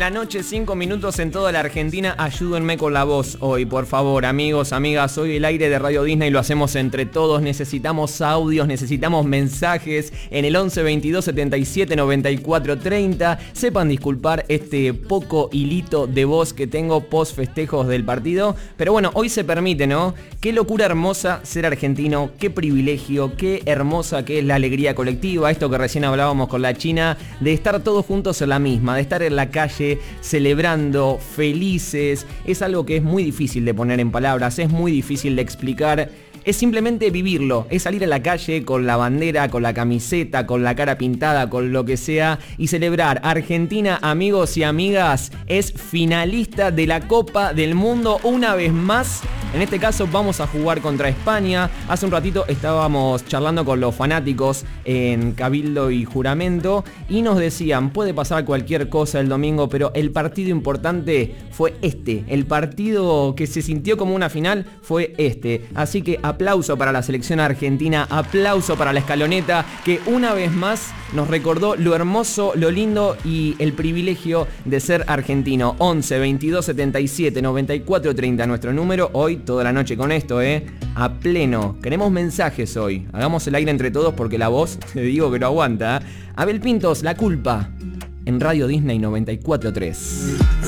la noche, 5 minutos en toda la Argentina. Ayúdenme con la voz hoy, por favor, amigos, amigas. Hoy el aire de Radio Disney lo hacemos entre todos. Necesitamos audios, necesitamos mensajes en el 11 22 77 94 30. Sepan disculpar este poco hilito de voz que tengo post festejos del partido. Pero bueno, hoy se permite, ¿no? Qué locura hermosa ser argentino, qué privilegio, qué hermosa que es la alegría colectiva. Esto que recién hablábamos con la China, de estar todos juntos en la misma, de estar en la calle celebrando, felices. Es algo que es muy difícil de poner en palabras, es muy difícil de explicar. Es simplemente vivirlo, es salir a la calle con la bandera, con la camiseta, con la cara pintada, con lo que sea y celebrar. Argentina, amigos y amigas, es finalista de la Copa del Mundo una vez más. En este caso vamos a jugar contra España. Hace un ratito estábamos charlando con los fanáticos en Cabildo y Juramento y nos decían, puede pasar cualquier cosa el domingo, pero el partido importante fue este. El partido que se sintió como una final fue este. Así que aplauso para la selección argentina, aplauso para la escaloneta que una vez más nos recordó lo hermoso, lo lindo y el privilegio de ser argentino. 11 22 77 94 30 nuestro número. Hoy toda la noche con esto, a pleno. Queremos mensajes hoy. Hagamos el aire entre todos porque la voz, te digo que no aguanta. Abel Pintos, La Culpa, en Radio Disney 94.3.